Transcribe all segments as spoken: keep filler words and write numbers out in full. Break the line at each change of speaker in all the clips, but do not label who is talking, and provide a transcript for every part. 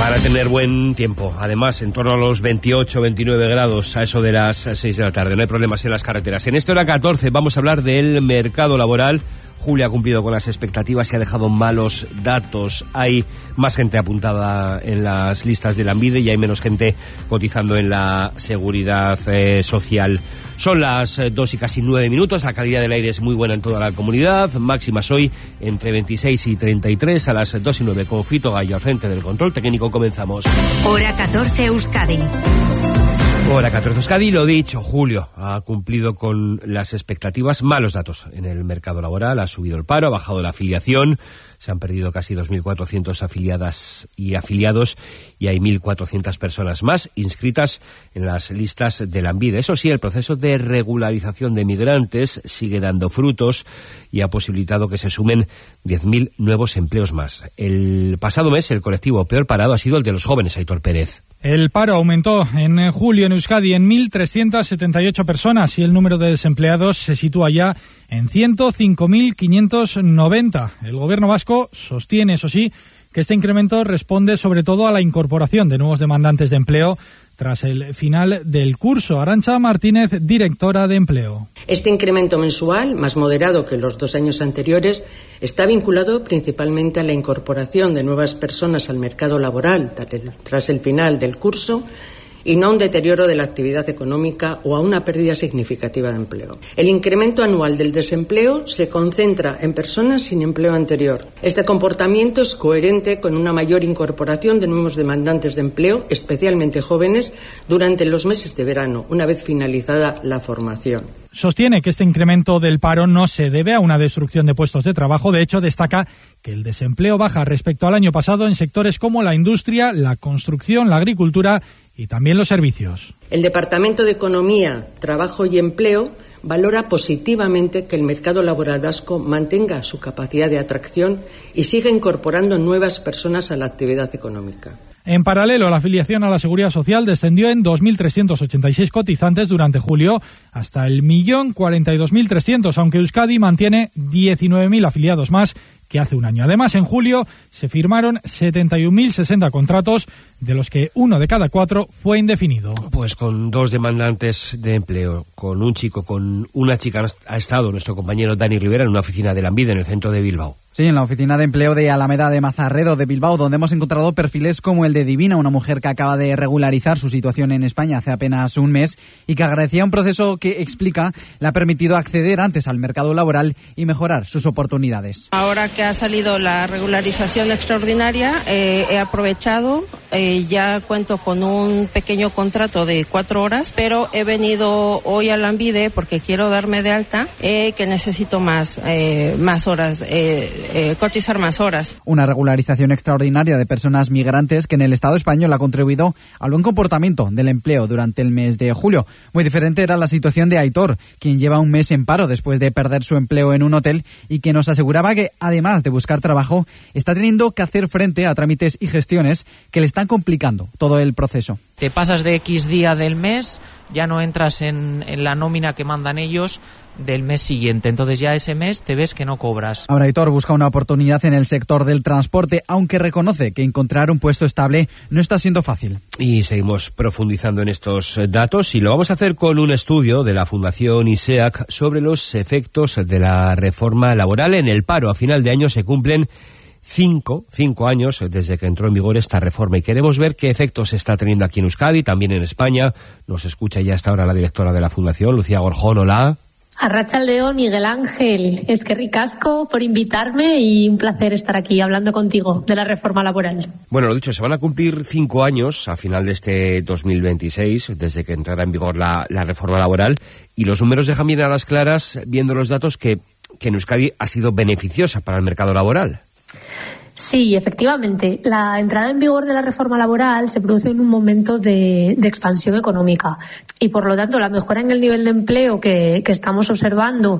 Para tener buen tiempo, además en torno a los veintiocho, veintinueve grados a eso de las seis de la tarde, no hay problemas en las carreteras. En esta hora catorce vamos a hablar del mercado laboral. Julio ha cumplido con las expectativas y ha dejado malos datos. Hay más gente apuntada en las listas de Lanbide y hay menos gente cotizando en la seguridad eh, social. Son las eh, dos y casi nueve minutos. La calidad del aire es muy buena en toda la comunidad. Máximas hoy entre veintiséis y treinta y tres. A las dos y nueve con Fito Gallo al frente del control técnico. Comenzamos.
Hora catorce Euskadi.
Hora catorce Euskadi, lo dicho, Julio ha cumplido con las expectativas. Malos datos en el mercado laboral, ha subido el paro, ha bajado la afiliación, se han perdido casi dos mil cuatrocientas afiliadas y afiliados y hay mil cuatrocientas personas más inscritas en las listas de Lanbide. Eso sí, el proceso de regularización de migrantes sigue dando frutos y ha posibilitado que se sumen diez mil nuevos empleos más. El pasado mes el colectivo peor parado ha sido el de los jóvenes, Aitor Pérez.
El paro aumentó en julio en Euskadi en mil trescientas setenta y ocho personas y el número de desempleados se sitúa ya en ciento cinco mil quinientos noventa. El gobierno vasco sostiene, eso sí, que este incremento responde sobre todo a la incorporación de nuevos demandantes de empleo tras el final del curso. Arantxa Martínez, directora de Empleo.
Este incremento mensual, más moderado que los dos años anteriores, está vinculado principalmente a la incorporación de nuevas personas al mercado laboral tras el final del curso y no a un deterioro de la actividad económica o a una pérdida significativa de empleo. El incremento anual del desempleo se concentra en personas sin empleo anterior. Este comportamiento es coherente con una mayor incorporación de nuevos demandantes de empleo, especialmente jóvenes, durante los meses de verano, una vez finalizada la formación.
Sostiene que este incremento del paro no se debe a una destrucción de puestos de trabajo. De hecho, destaca que el desempleo baja respecto al año pasado en sectores como la industria, la construcción, la agricultura y también los servicios.
El Departamento de Economía, Trabajo y Empleo valora positivamente que el mercado laboral vasco mantenga su capacidad de atracción y siga incorporando nuevas personas a la actividad económica.
En paralelo, la afiliación a la Seguridad Social descendió en dos mil trescientos ochenta y seis cotizantes durante julio hasta el millón cuarenta y dos mil trescientos, aunque Euskadi mantiene diecinueve mil afiliados más que hace un año. Además, en julio se firmaron setenta y un mil sesenta contratos, de los que uno de cada cuatro fue indefinido.
Pues con dos demandantes de empleo, con un chico, con una chica, ha estado nuestro compañero Dani Rivera en una oficina de Lanbide en el centro de Bilbao.
Sí, en la oficina de empleo de Alameda de Mazarredo de Bilbao, donde hemos encontrado perfiles como el de Divina, una mujer que acaba de regularizar su situación en España hace apenas un mes y que agradecía un proceso que, explica, le ha permitido acceder antes al mercado laboral y mejorar sus oportunidades.
Ahora que ha salido la regularización extraordinaria, eh, he aprovechado, eh, ya cuento con un pequeño contrato de cuatro horas, pero he venido hoy a Lanbide porque quiero darme de alta, eh, que necesito más, eh, más horas, eh, Eh, cotizar más horas.
Una regularización extraordinaria de personas migrantes que en el Estado español ha contribuido al buen comportamiento del empleo durante el mes de julio. Muy diferente era la situación de Aitor, quien lleva un mes en paro después de perder su empleo en un hotel y que nos aseguraba que, además de buscar trabajo, está teniendo que hacer frente a trámites y gestiones que le están complicando todo el proceso.
Te pasas de X día del mes, ya no entras en, en la nómina que mandan ellos del mes siguiente, entonces ya ese mes te ves que no cobras.
Ahora Aitor busca una oportunidad en el sector del transporte, aunque reconoce que encontrar un puesto estable no está siendo fácil.
Y seguimos profundizando en estos datos y lo vamos a hacer con un estudio de la Fundación ISEAC sobre los efectos de la reforma laboral en el paro. A final de año se cumplen Cinco, cinco años desde que entró en vigor esta reforma y queremos ver qué efectos está teniendo aquí en Euskadi, también en España. Nos escucha ya hasta ahora la directora de la Fundación, Lucía Gorjón. Hola.
Arratsaldeon, Miguel Ángel, eskerrik asko por invitarme y un placer estar aquí hablando contigo de la reforma laboral.
Bueno, lo dicho, se van a cumplir cinco años a final de este dos mil veintiséis, desde que entrara en vigor la, la reforma laboral, y los números dejan bien a las claras, viendo los datos, que, que en Euskadi ha sido beneficiosa para el mercado laboral.
Sí, efectivamente. La entrada en vigor de la reforma laboral se produce en un momento de, de expansión económica y por lo tanto la mejora en el nivel de empleo que, que estamos observando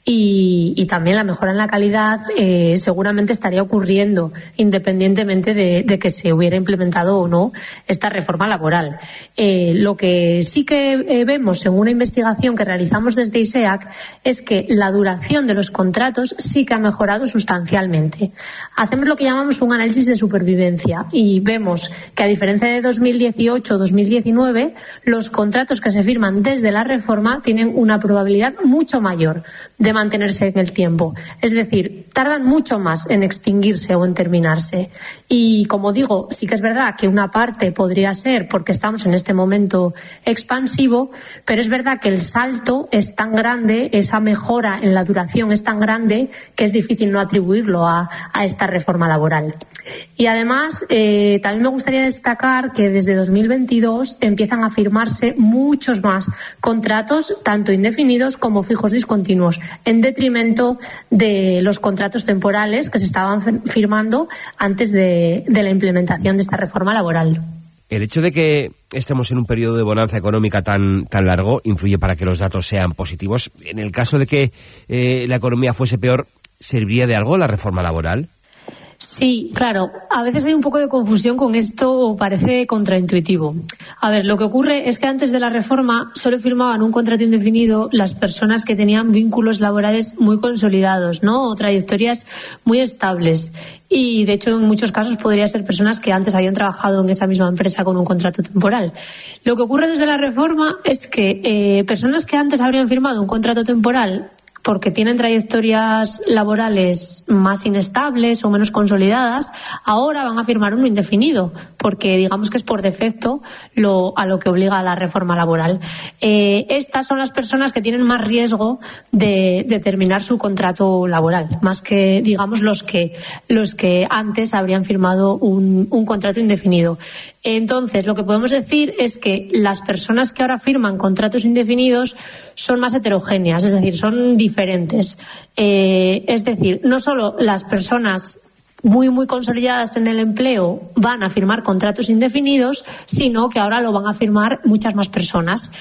y, y también la mejora en la calidad eh, seguramente estaría ocurriendo independientemente de, de que se hubiera implementado o no esta reforma laboral. Eh, lo que sí que eh, vemos en una investigación que realizamos desde I S E A C es que la duración de los contratos sí que ha mejorado sustancialmente. Hacemos lo que llamamos un análisis de supervivencia y vemos que, a diferencia de dos mil dieciocho o dos mil diecinueve, los contratos que se firman desde la reforma tienen una probabilidad mucho mayor de mantenerse en el tiempo. Es decir, tardan mucho más en extinguirse o en terminarse. Y, como digo, sí que es verdad que una parte podría ser porque estamos en este momento expansivo, pero es verdad que el salto es tan grande, esa mejora en la duración es tan grande, que es difícil no atribuirlo a, a esta reforma laboral. Y además, eh, también me gustaría destacar que desde dos mil veintidós empiezan a firmarse muchos más contratos, tanto indefinidos como fijos discontinuos, en detrimento de los contratos temporales que se estaban firmando antes de, de la implementación de esta reforma laboral.
El hecho de que estemos en un periodo de bonanza económica tan, tan largo influye para que los datos sean positivos. En el caso de que eh, la economía fuese peor, ¿serviría de algo la reforma laboral?
Sí, claro. A veces hay un poco de confusión con esto, parece contraintuitivo. A ver, lo que ocurre es que antes de la reforma solo firmaban un contrato indefinido las personas que tenían vínculos laborales muy consolidados, ¿no? O trayectorias muy estables. Y, de hecho, en muchos casos podría ser personas que antes habían trabajado en esa misma empresa con un contrato temporal. Lo que ocurre desde la reforma es que eh, personas que antes habrían firmado un contrato temporal porque tienen trayectorias laborales más inestables o menos consolidadas, ahora van a firmar uno indefinido, porque digamos que es por defecto lo, a lo que obliga la reforma laboral. Eh, estas son las personas que tienen más riesgo de, de terminar su contrato laboral, más que, digamos, los que, los que antes habrían firmado un, un contrato indefinido. Entonces, lo que podemos decir es que las personas que ahora firman contratos indefinidos son más heterogéneas, es decir, son diferentes. Eh, es decir, no solo las personas muy, muy consolidadas en el empleo van a firmar contratos indefinidos, sino que ahora lo van a firmar muchas más personas.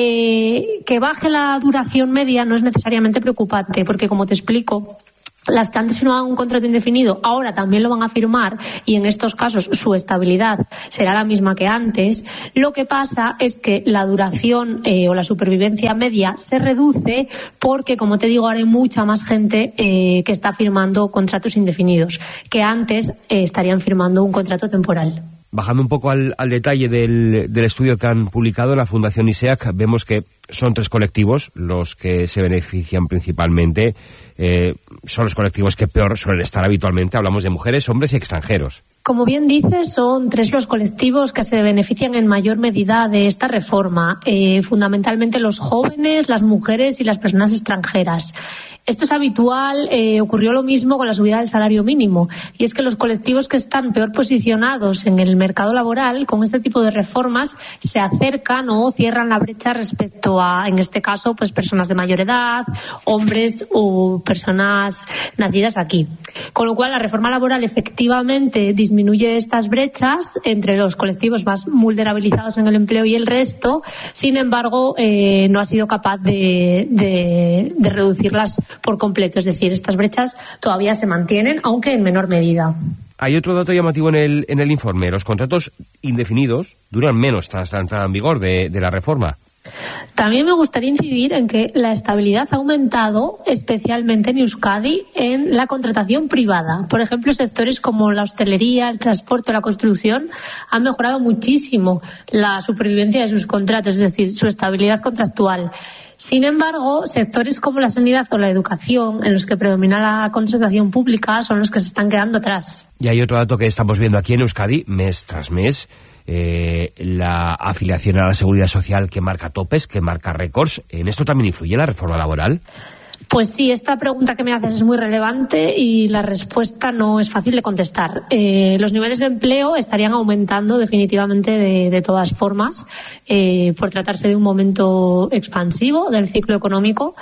Eh, que baje la duración media no es necesariamente preocupante, porque, como te explico, las que antes firmaban un contrato indefinido ahora también lo van a firmar y en estos casos su estabilidad será la misma que antes. Lo que pasa es que la duración eh, o la supervivencia media se reduce porque, como te digo, ahora hay mucha más gente eh, que está firmando contratos indefinidos que antes eh, estarían firmando un contrato temporal.
Bajando un poco al, al detalle del, del estudio que han publicado en la Fundación I S E A C, vemos que son tres colectivos los que se benefician principalmente. Eh, son los colectivos que peor suelen estar habitualmente. Hablamos de mujeres, hombres y extranjeros.
Como bien dices, son tres los colectivos que se benefician en mayor medida de esta reforma, eh, fundamentalmente los jóvenes, las mujeres y las personas extranjeras. Esto es habitual, eh, ocurrió lo mismo con la subida del salario mínimo, y es que los colectivos que están peor posicionados en el mercado laboral con este tipo de reformas se acercan o cierran la brecha respecto a, en este caso, pues personas de mayor edad, hombres o personas nacidas aquí. Con lo cual, la reforma laboral efectivamente disminuye estas brechas entre los colectivos más vulnerabilizados en el empleo y el resto. Sin embargo, eh, no ha sido capaz de, de, de reducirlas por completo. Es decir, estas brechas todavía se mantienen, aunque en menor medida.
Hay otro dato llamativo en el, en el informe. Los contratos indefinidos duran menos tras la entrada en vigor de, de la reforma.
También me gustaría incidir en que la estabilidad ha aumentado especialmente en Euskadi en la contratación privada. Por ejemplo, sectores como la hostelería, el transporte o la construcción han mejorado muchísimo la supervivencia de sus contratos, es decir, su estabilidad contractual. Sin embargo, sectores como la sanidad o la educación, en los que predomina la contratación pública, son los que se están quedando atrás.
Y hay otro dato que estamos viendo aquí en Euskadi, mes tras mes. Eh, la afiliación a la Seguridad Social que marca topes, que marca récords. ¿En esto también influye la reforma laboral?
Pues sí, esta pregunta que me haces es muy relevante y la respuesta no es fácil de contestar. Eh, los niveles de empleo estarían aumentando definitivamente de, de todas formas, eh, por tratarse de un momento expansivo del ciclo económico.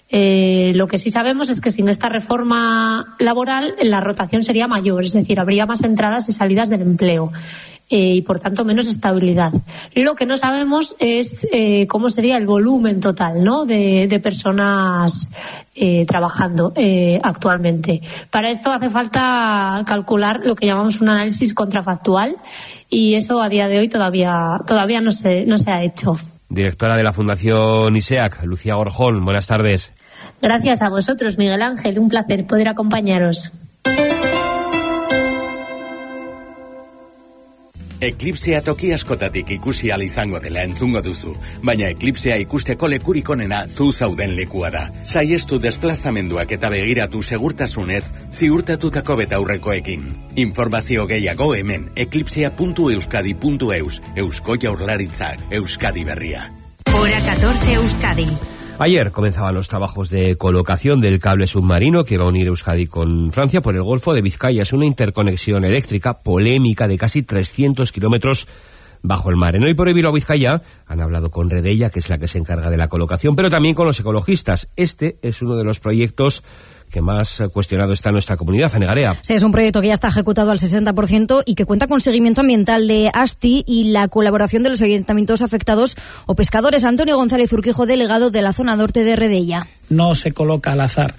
Eh, lo que sí sabemos es que sin esta reforma laboral la rotación sería mayor, es decir, habría más entradas y salidas del empleo. eh, y por tanto menos estabilidad. Lo que no sabemos es eh, cómo sería el volumen total, ¿no?, de, de personas eh, trabajando eh, actualmente. Para esto hace falta calcular lo que llamamos un análisis contrafactual y eso a día de hoy todavía, todavía no se, no se ha hecho.
Directora de la Fundación ISEAC, Lucía Gorjón, buenas tardes.
Gracias a vosotros, Miguel Ángel, un placer poder acompañaros.
Eklipsea toki askotatik ikusi ahal izango dela entzungo duzu, baina eklipsea ikusteko lekurik onena zu zauden lekua da. Saiestu desplazamenduak eta begiratu segurtasunez ziurtatutako betaurrekoekin. Informazio gehiago hemen eklipsea puntu euskadi puntu eus, Eusko Jaurlaritzak, Euskadi Berria.
Hora catorce Euskadi.
Ayer comenzaban los trabajos de colocación del cable submarino que va a unir Euskadi con Francia por el Golfo de Vizcaya. Es una interconexión eléctrica polémica de casi trescientos kilómetros bajo el mar. En Hoy por Hoy Bilbao Vizcaya han hablado con Redella, que es la que se encarga de la colocación, pero también con los ecologistas. Este es uno de los proyectos que más cuestionado está en nuestra comunidad, Anegarea.
Sí, es un proyecto que ya está ejecutado al sesenta por ciento y que cuenta con seguimiento ambiental de ASTI y la colaboración de los ayuntamientos afectados o pescadores. Antonio González Urquijo, delegado de la zona norte de Redella.
No se coloca al azar.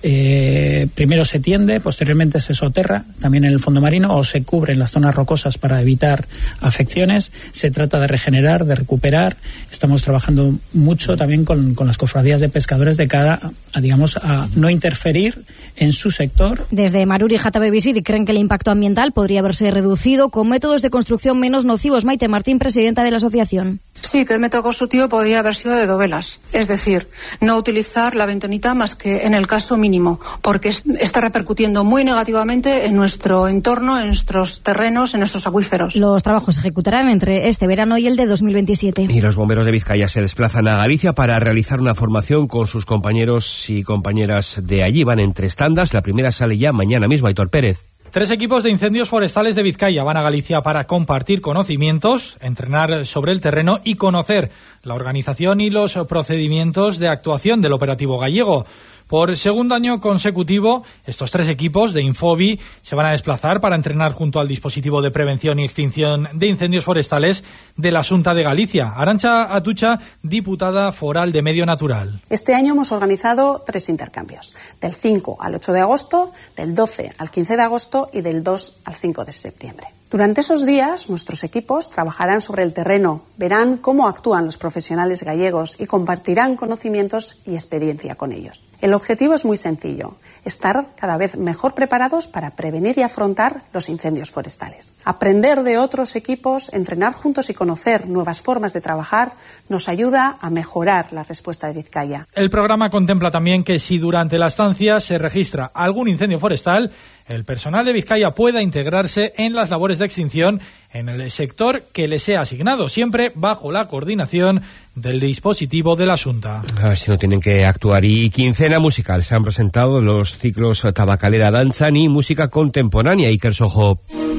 Eh, primero se tiende, posteriormente se soterra, también en el fondo marino, o se cubren las zonas rocosas para evitar afecciones. Se trata de regenerar, de recuperar. Estamos trabajando mucho también con, con las cofradías de pescadores de cara a, a, digamos, a no interferir en su sector.
Desde Maruri y Jatabebisit creen que el impacto ambiental podría haberse reducido con métodos de construcción menos nocivos. Maite Martín, presidenta de la asociación.
Sí, que el método constructivo podría haber sido de dovelas, es decir, no utilizar la bentonita más que en el caso mínimo, porque está repercutiendo muy negativamente en nuestro entorno, en nuestros terrenos, en nuestros acuíferos.
Los trabajos se ejecutarán entre este verano y el de dos mil veintisiete.
Y los bomberos de Vizcaya se desplazan a Galicia para realizar una formación con sus compañeros y compañeras de allí. Van en tres tandas, la primera sale ya mañana mismo. Aitor Pérez.
Tres equipos de incendios forestales de Vizcaya van a Galicia para compartir conocimientos, entrenar sobre el terreno y conocer la organización y los procedimientos de actuación del operativo gallego. Por segundo año consecutivo, estos tres equipos de Infobi se van a desplazar para entrenar junto al dispositivo de prevención y extinción de incendios forestales de la Xunta de Galicia. Arantxa Atucha, diputada foral de Medio Natural.
Este año hemos organizado tres intercambios, del cinco al ocho de agosto, del doce al quince de agosto y del dos al cinco de septiembre. Durante esos días, nuestros equipos trabajarán sobre el terreno, verán cómo actúan los profesionales gallegos y compartirán conocimientos y experiencia con ellos. El objetivo es muy sencillo, estar cada vez mejor preparados para prevenir y afrontar los incendios forestales. Aprender de otros equipos, entrenar juntos y conocer nuevas formas de trabajar nos ayuda a mejorar la respuesta de Vizcaya.
El programa contempla también que si durante la estancia se registra algún incendio forestal, el personal de Vizcaya pueda integrarse en las labores de extinción en el sector que le sea asignado, siempre bajo la coordinación del dispositivo de la Xunta.
A ver si no tienen que actuar. Y quincena musical. Se han presentado los ciclos Tabacalera Danzan y Música Contemporánea. Iker Sojo.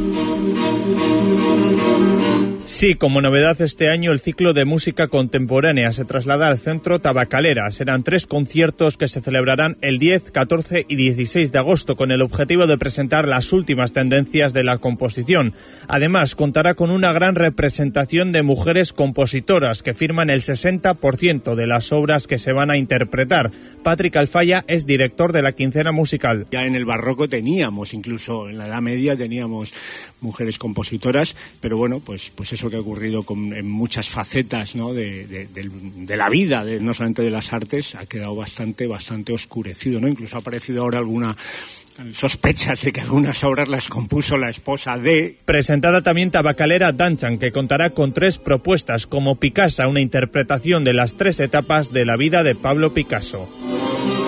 Sí, como novedad este año el ciclo de música contemporánea se traslada al Centro Tabacalera. Serán tres conciertos que se celebrarán el diez, catorce y dieciséis de agosto con el objetivo de presentar las últimas tendencias de la composición. Además, contará con una gran representación de mujeres compositoras que firman el sesenta por ciento de las obras que se van a interpretar. Patrick Alfaya es director de la quincena musical.
Ya en el barroco teníamos, incluso en la Edad Media teníamos mujeres compositoras, pero bueno, pues, pues eso que ha ocurrido con, en muchas facetas, ¿no?, de, de, de, de la vida, de, no solamente de las artes, ha quedado bastante, bastante oscurecido, ¿no? Incluso ha aparecido ahora alguna sospechas de que algunas obras las compuso la esposa de...
Presentada también Tabacalera Danchan, que contará con tres propuestas, como Picasso, una interpretación de las tres etapas de la vida de Pablo Picasso.